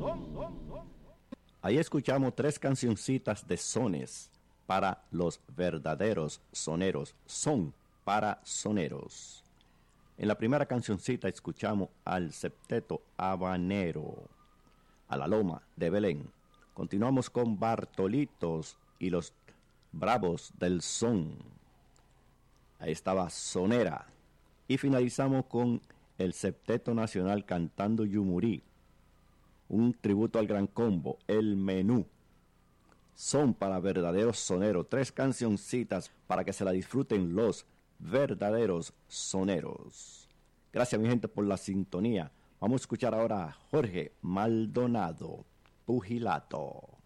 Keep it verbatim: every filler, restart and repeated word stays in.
Ahí escuchamos tres cancioncitas de sones para los verdaderos soneros, son para soneros. En la primera cancioncita escuchamos al septeto habanero, a la Loma de Belén. Continuamos con Bartolitos y los Bravos del Son. Ahí estaba Sonera. Y finalizamos con el Septeto Nacional cantando Yumurí, un tributo al Gran Combo, El Menú. Son para verdaderos soneros, tres cancioncitas para que se la disfruten los verdaderos soneros. Gracias, mi gente, por la sintonía. Vamos a escuchar ahora a Jorge Maldonado, Pugilato.